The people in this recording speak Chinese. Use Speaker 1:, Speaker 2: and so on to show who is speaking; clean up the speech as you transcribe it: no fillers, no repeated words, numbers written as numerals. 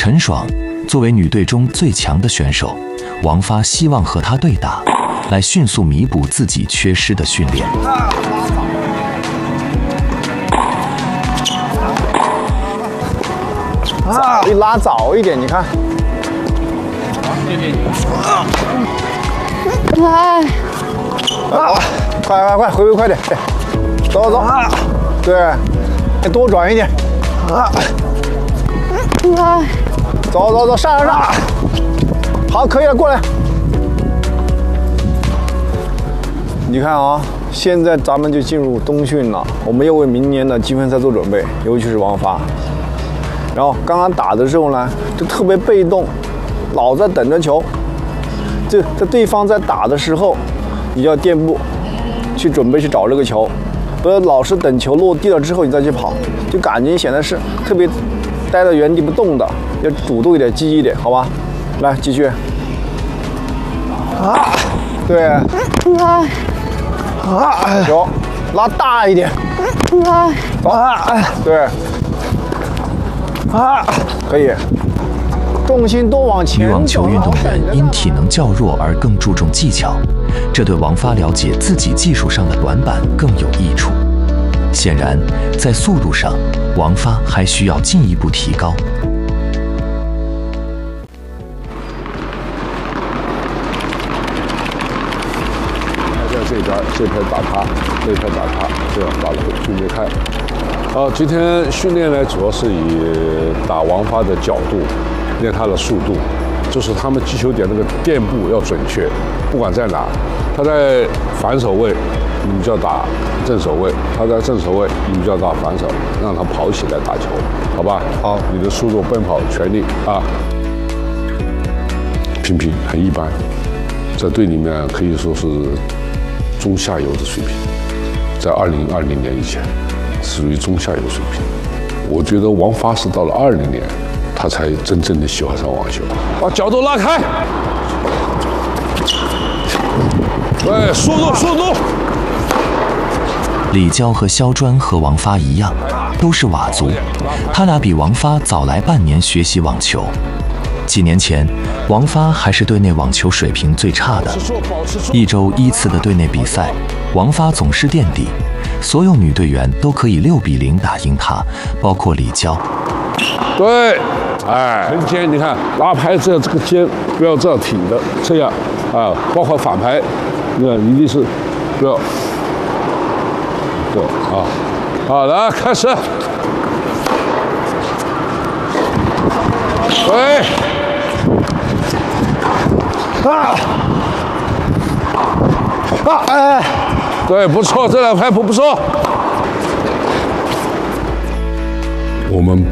Speaker 1: 陈爽作为女队中最强的选手，王发希望和她对打，来迅速弥补自己缺失的训练。
Speaker 2: 可以拉早一点，你看。
Speaker 3: 来，
Speaker 2: 快，回快点，走，对，多转一点，
Speaker 3: 来，
Speaker 2: 走，上，好，可以了，过来。你看啊，现在咱们就进入冬训了，我们要为明年的积分赛做准备，尤其是王发。然后刚刚打的时候呢，就特别被动，老在等着球。这对方在打的时候，你要垫步，去准备去找这个球，不要老是等球落地了之后你再去跑，就感觉显得是特别待在原地不动的，要主动一点，积极一点，好吧？来，继续。对。
Speaker 3: 来。
Speaker 2: 球拉大一点。
Speaker 3: 来。
Speaker 2: 走。对。可以。重心多往前。
Speaker 1: 女网球运动员因体能较弱而更注重技巧，这对王发了解自己技术上的短板更有益处。显然，在速度上，王发还需要进一步提高。
Speaker 4: 这拍打他，这拍打他，这样打了就没开。好，今天训练呢，主要是以打王发的角度，练他的速度，就是他们击球点那个垫步要准确，不管在哪，他在反手位，你们就要打正手位；他在正手位，你们就要打反手，让他跑起来打球，好吧？好，你的速度、奔跑全力啊！平很一般，在队里面可以说是中下游的水平，在2020年以前属于中下游水平。我觉得王发是到了20年，他才真正的喜欢上网球。把角度拉开，对，速度。
Speaker 1: 李娇和肖专和王发一样，都是佤族，他俩比王发早来半年学习网球。几年前，王发还是队内网球水平最差的。1周1次的队内比赛，王发总是垫底，所有女队员都可以6比0打赢他，包括李娇。
Speaker 4: 对，很尖，你看拉拍这个肩不要这样挺的，这样啊，包括反拍，你看一定是不要，对啊，好，来开始，对。对，不错，这两拍不错。我们